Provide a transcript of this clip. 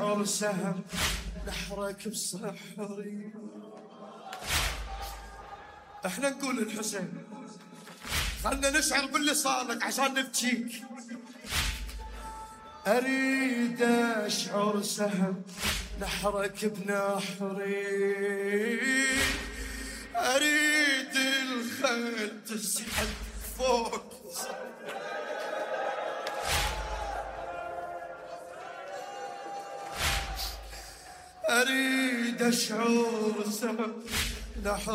أشعر سهم نحرك بصحري. احنا نقول الحسين خلنا نشعر باللي صار لك عشان نبكيك. أريد أشعر سهم نحرك بنحري، أريد الخيل تسحب فوق، أريد أشعر سهم نحرك